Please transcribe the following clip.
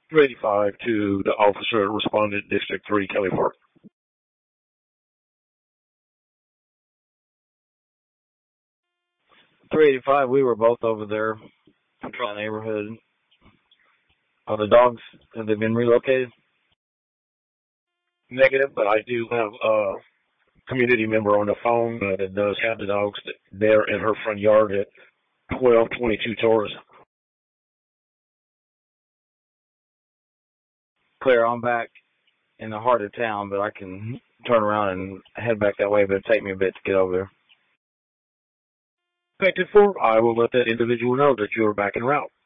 385 to the officer responded, District 3, Kelly Park. 385, we were both over there patrolling the neighborhood. Are the dogs, have they been relocated? Negative, but I do have a community member on the phone that does have the dogs there in her front yard at 1222 Taurus. Claire, I'm back in the heart of town, but I can turn around and head back that way, but it'll take me a bit to get over there. Effective 4, I will let that individual know that you are back en route.